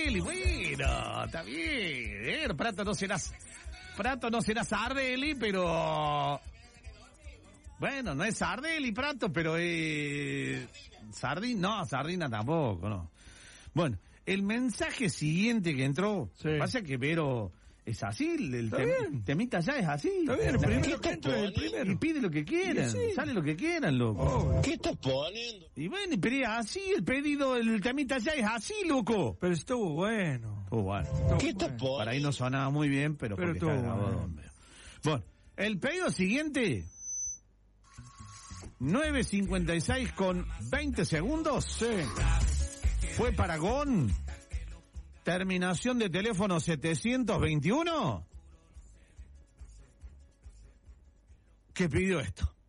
Sardelli, bueno, está bien. Prato no será Sardelli, pero... Bueno, no es Sardelli, Prato, pero Sardina tampoco, no. Bueno, el mensaje siguiente que entró, pasa que Vero es así, el temita ya es así. Está bien, el primero que entra es el primero. Y pide lo que quieran, sale lo que quieran, loco. ¿Qué estás poniendo? Y bueno, pero es así, el pedido, el temita ya es así, loco. Pero estuvo bueno. ¿Qué estás poniendo? Para ahí no sonaba muy bien, pero porque está grabado. Bueno, el pedido siguiente... 9:56 con 20 segundos. Sí. Fue para Gon. Terminación de teléfono 721. ¿Qué pidió esto?